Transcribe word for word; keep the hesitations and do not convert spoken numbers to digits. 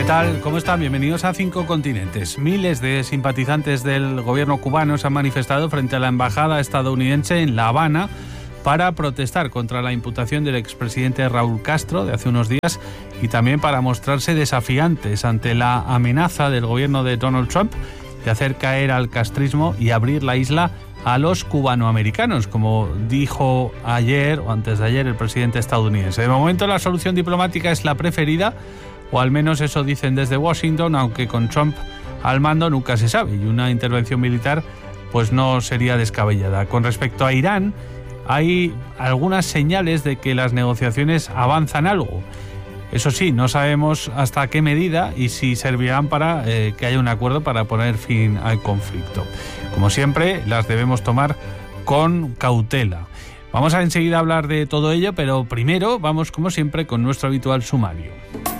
tal? ¿Cómo están? Bienvenidos a Cinco Continentes. Miles de simpatizantes del gobierno cubano se han manifestado frente a la embajada estadounidense en La Habana para protestar contra la imputación del expresidente Raúl Castro de hace unos días y también para mostrarse desafiantes ante la amenaza del gobierno de Donald Trump de hacer caer al castrismo y abrir la isla a los cubanoamericanos, como dijo ayer o antes de ayer el presidente estadounidense. De momento la solución diplomática es la preferida, o al menos eso dicen desde Washington, aunque con Trump al mando nunca se sabe, y una intervención militar pues no sería descabellada. Con respecto a Irán, hay algunas señales de que las negociaciones avanzan algo. Eso sí, no sabemos hasta qué medida y si servirán para eh, que haya un acuerdo para poner fin al conflicto. Como siempre, las debemos tomar con cautela. Vamos a enseguida hablar de todo ello, pero primero vamos, como siempre, con nuestro habitual sumario.